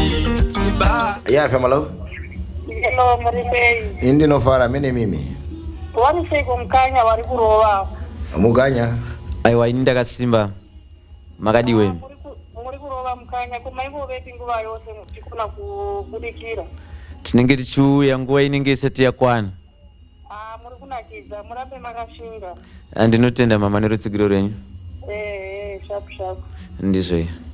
Yeah, famalo. Hello, Maripei. Indi no fara mimi. Wani sei kumkanya wari kurowa. Muganya. Aiwa ini ndakasimba. Makadiwe. Muri kurowa mkanya kumaivo veti nguva yose tikuna kubudikira. Tinenge tichiuya nguva inenge isati yakwana. Muri kunakidza murape makashinga. Ndinotenda mama nerutsigiro renyu. Sharp. Ndizvo.